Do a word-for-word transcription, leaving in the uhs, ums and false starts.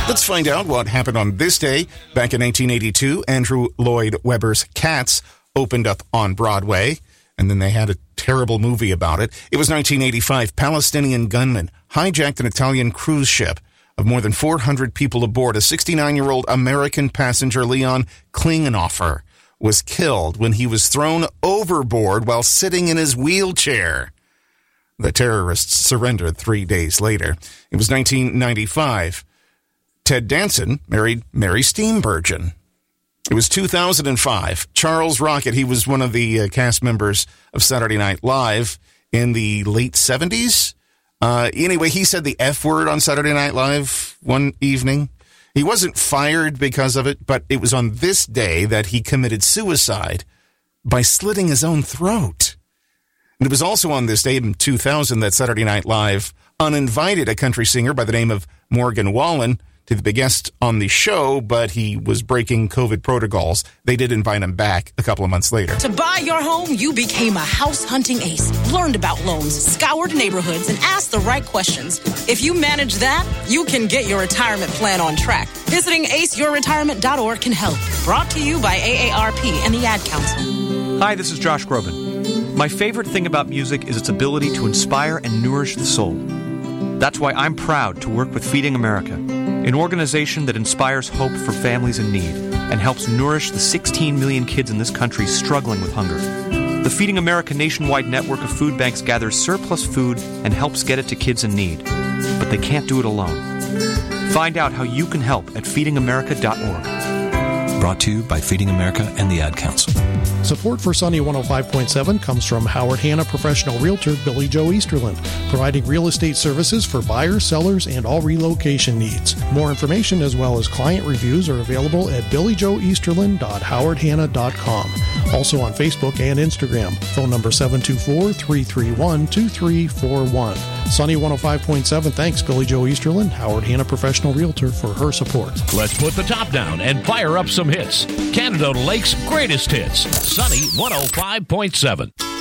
Let's find out what happened on this day. Back in nineteen eighty-two, Andrew Lloyd Webber's Cats opened up on Broadway, and then they had a terrible movie about it. It was nineteen eighty-five. Palestinian gunmen hijacked an Italian cruise ship of more than four hundred people aboard. A sixty-nine-year-old American passenger, Leon Klingenhofer, was killed when he was thrown overboard while sitting in his wheelchair. The terrorists surrendered three days later. It was nineteen ninety-five. Ted Danson married Mary Steenburgen. It was two thousand five. Charles Rocket, he was one of the uh, cast members of Saturday Night Live in the late seventies. Uh, anyway, he said the F word on Saturday Night Live one evening. He wasn't fired because of it, but it was on this day that he committed suicide by slitting his own throat. And it was also on this day in two thousand that Saturday Night Live uninvited a country singer by the name of Morgan Wallen to be a guest on the show, but he was breaking COVID protocols. They did invite him back a couple of months later. To buy your home, you became a house hunting ace, learned about loans, scoured neighborhoods, and asked the right questions. If you manage that, you can get your retirement plan on track. Visiting ace your retirement dot org can help. Brought to you by A A R P and the Ad Council. Hi, this is Josh Groban. My favorite thing about music is its ability to inspire and nourish the soul. That's why I'm proud to work with Feeding America, an organization that inspires hope for families in need and helps nourish the sixteen million kids in this country struggling with hunger. The Feeding America nationwide network of food banks gathers surplus food and helps get it to kids in need. But they can't do it alone. Find out how you can help at feeding america dot org. Brought to you by Feeding America and the Ad Council. Support for Sunny one oh five point seven comes from Howard Hanna professional realtor Billy Joe Easterland, providing real estate services for buyers, sellers, and all relocation needs. More information as well as client reviews are available at billy joe easterland dot howard hanna dot com. Also on Facebook and Instagram. Phone number seven two four, three three one, two three four one. Sunny one oh five point seven thanks Billy Joe Easterland, Howard Hanna professional realtor, for her support. Let's put the top down and fire up some hits. Canada Lake's greatest hits. Sunny one oh five point seven.